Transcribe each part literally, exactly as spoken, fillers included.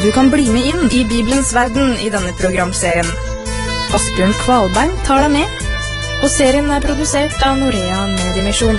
Du kan bli med inn i Bibelens verden i denne programserien. Asbjørn Kvalbein tar deg med, og serien er produsert av Norea Mediemisjon.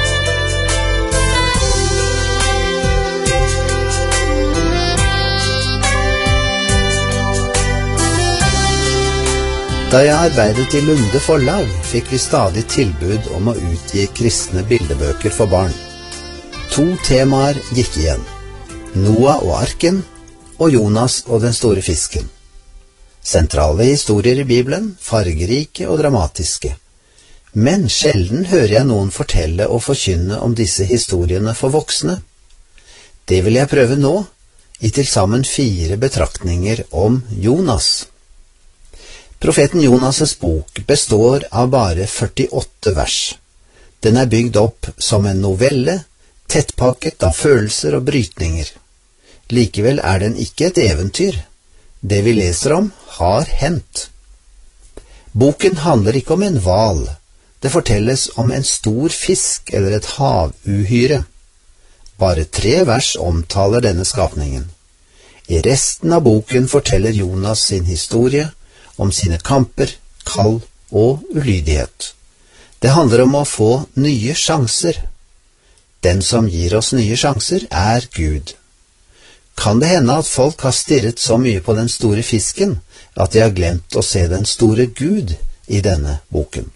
Da jeg arbeidet i Lunde forlag, fikk vi stadig tilbud om å utgi kristne bildebøker for barn. To temaer gikk igjen: Noah og arken, og Jonas og den store fisken. Sentrale historier i Bibelen, fargerike og dramatiske. Men sjelden hører jeg noen fortelle og forkynne om disse historiene for voksne. Det vil jeg prøve nå, i til sammen fire betraktninger om Jonas. Profeten Jonas' bok består av bare førtiåtte vers. Den er bygd opp som en novelle, tettpakket av følelser og brytninger. Likevel er den ikke et eventyr. Det vi leser om, har hendt. Boken handler ikke om en hval. Det fortelles om en stor fisk eller et havuhyre. Bare tre vers omtaler denne skapningen. I resten av boken forteller Jonas sin historie om sine kamper, kall og ulydighet. Det handler om å få nye sjanser. Den som gir oss nye sjanser, er Gud. Kan det hende at folk har stirret så mye på den store fisken at de har glemt å se den store Gud i denne boken?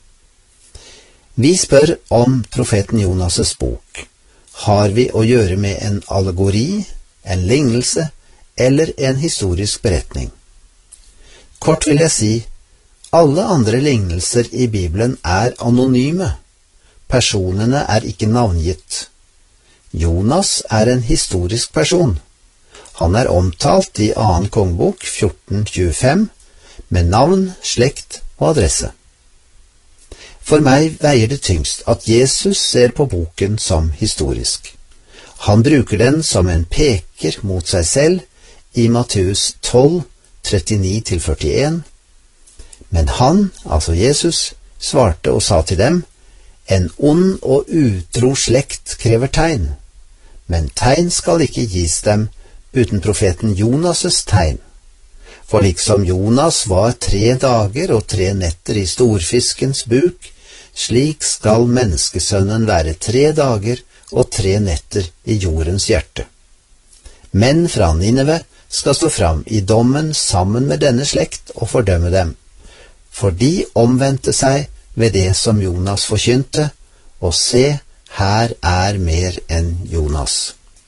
Vi spør om profeten Jonas' bok. Har vi å gjøre med en allegori, en lignelse eller en historisk beretning? Kort vil jeg si, alle andre lignelser i Bibelen er anonyme. Personene er ikke navngitt. Jonas er en historisk person. Han er omtalt i annen kongebok fjorten tjuefem med navn, slekt og adresse. For meg veier det tyngst at Jesus ser på boken som historisk. Han bruker den som en peker mot seg selv i Matteus tolv, trettini til førtien. Men han, altså Jesus, svarte og sa til dem: En ond og utro slekt krever tegn, men tegn skal ikke gis dem uten profeten Jonas' tegn. For liksom Jonas var tre dager og tre netter i storfiskens buk, slik skal menneskesønnen være tre dager og tre netter i jordens hjerte. Menn fra Nineve skal stå fram i dommen sammen med denne slekt og fordømme dem, for de omvendte seg ved det som Jonas forkynte, og se, her er mer enn Jonas.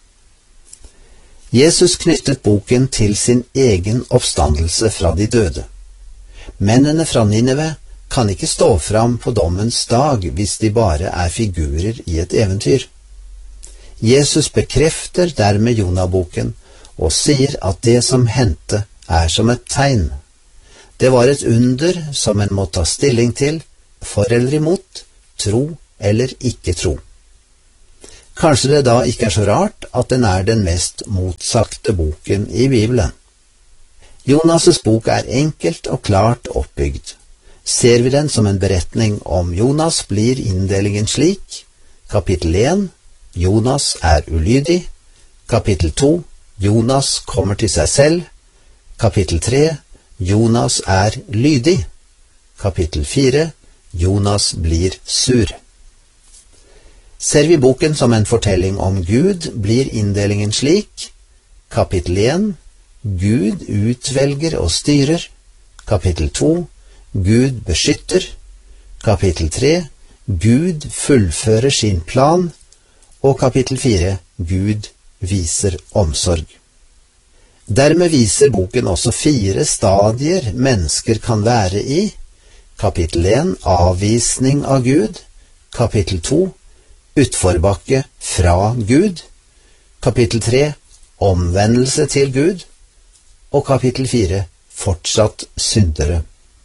Jesus knyttet boken til sin egen oppstandelse fra de døde. Mennene fra Nineve kan ikke stå fram på dommens dag hvis de bare er figurer i et eventyr. Jesus bekrefter dermed Jonah-boken og sier at det som hendte er som et tegn. Det var et under som en må ta stilling til, for eller imot, tro eller ikke tro. Kanskje det da ikke er så rart at den er den mest motsagte boken i Bibelen. Jonas' bok er enkelt og klart oppbygd. Ser vi den som en beretning om Jonas, blir inndelingen slik: Kapittel én, Jonas er ulydig. Kapittel to, Jonas kommer til seg selv. Kapittel tre, Jonas er lydig. Kapittel fire, Jonas blir sur. Ser vi boken som en fortelling om Gud, blir inndelingen slik: Kapittel én, Gud utvelger og styrer. Kapittel to, Gud beskytter. Kapittel tre, Gud fullfører sin plan. Og kapittel fire, Gud viser omsorg. Dermed viser boken også fire stadier mennesker kan være i. Kapittel én, avvisning av Gud. Kapittel to, utforbakke fra Gud. Kapittel tre, omvendelse til Gud. Og kapittel fire, fortsatt syndere.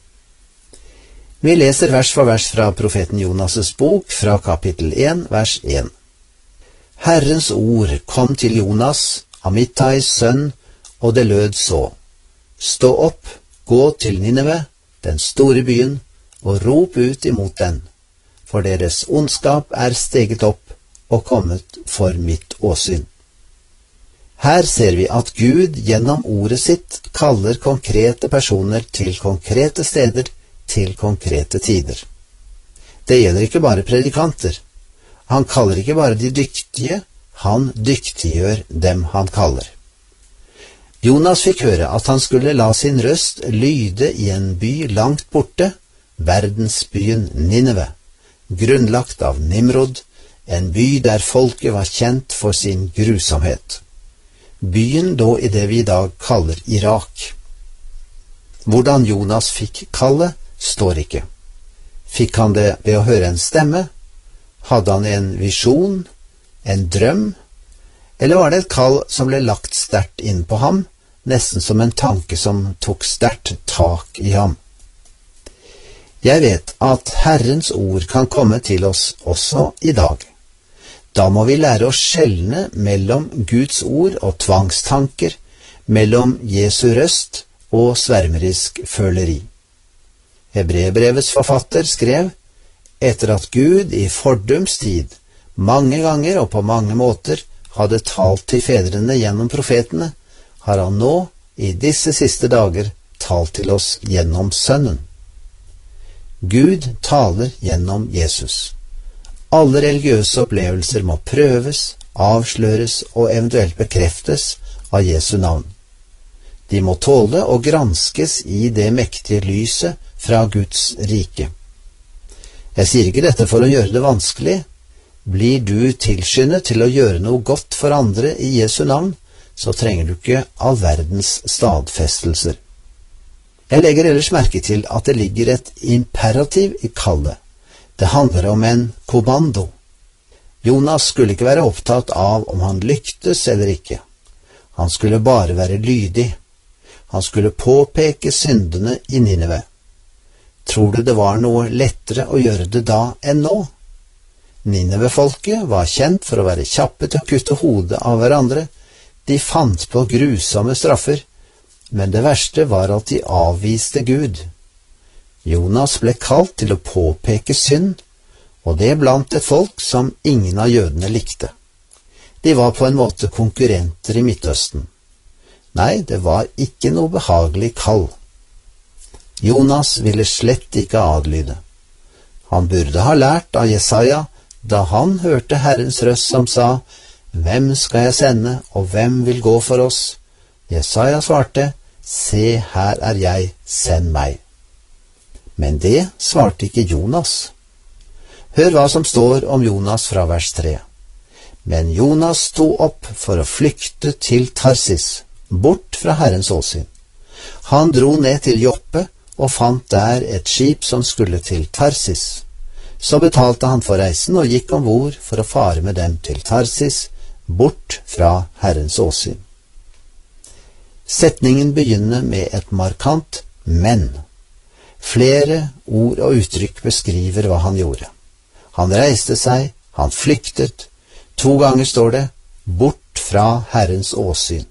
Vi leser vers for vers fra profeten Jonas' bok fra kapittel én, vers én. Herrens ord kom til Jonas, Amittais sønn, og det lød så: Stå opp, gå til Nineve, den store byen, og rop ut imot den, for deres ondskap er steget opp og kommet for mitt åsyn. Her ser vi at Gud gjennom ordet sitt kaller konkrete personer til konkrete steder, til konkrete tider. Det gjelder ikke bare predikanter. Han kaller ikke bare de dyktige, han dyktiggjør dem han kaller. Jonas fikk høre at han skulle la sin røst lyde i en by langt borte, verdensbyen Nineve, grunnlagt av Nimrod, en by der folket var kjent for sin grusomhet. Byen lå i det vi i dag kaller Irak. Hvordan Jonas fikk kallet, står ikke. Fikk han det ved å høre en stemme? Hadde han en visjon, en drøm? Eller var det et kall som ble lagt sterkt inn på ham, nesten som en tanke som tok sterkt tak i ham? Jeg vet at Herrens ord kan komme til oss også i dag. Da må vi lære å skjelne mellom Guds ord og tvangstanker, mellom Jesu røst og svermerisk føleri. Hebreerbrevets forfatter skrev, etter at Gud i fordums tid, mange ganger og på mange måter, hadde talt til fedrene gjennom profetene, har han nå, i disse siste dager, talt til oss gjennom Sønnen. Gud taler gjennom Jesus. Alle religiøse opplevelser må prøves, avsløres og eventuelt bekreftes av Jesu navn. De må tåle å granskes i det mektige lyset fra Guds rike. Jeg sier ikke dette for å gjøre det vanskelig. Blir du tilskyndet til å gjøre noe godt for andre i Jesu navn, så trenger du ikke all verdens stadfestelser. Jeg legger ellers merke til at det ligger et imperativ i kallet. Det handler om en kommando. Jonas skulle ikke være opptatt av om han lyktes eller ikke. Han skulle bare være lydig. Han skulle påpeke syndene i Nineve. Tror du det var noe lettere å gjøre det da enn nå? Nineve-folket var kjent for å være kjappe til å kutte hodet av hverandre. De fant på grusomme straffer, men det verste var at de avviste Gud. Jonas ble kalt til å påpeke synd, og det blant et folk som ingen av jødene likte. De var på en måte konkurrenter i Midtøsten. Nei, det var ikke noe behagelig kall. Jonas ville slett ikke adlyde. Han burde ha lært av Jesaja da han hørte Herrens røst som sa, «Hvem skal jeg sende, og hvem vil gå for oss?» Jesaja svarte, «Se, her er jeg, send meg.» Men det svarte ikke Jonas. Hør hva som står om Jonas fra vers tre. Men Jonas sto opp for å flykte til Tarsis, bort fra Herrens åsyn. Han dro ned til Joppe og fant der et skip som skulle til Tarsis. Så betalte han for reisen og gikk ombord for å fare med dem til Tarsis, bort fra Herrens åsyn. Setningen begynner med et markant men. Flere ord og uttrykk beskriver hva han gjorde. Han reiste seg, han flyktet. To ganger står det, bort fra Herrens åsyn.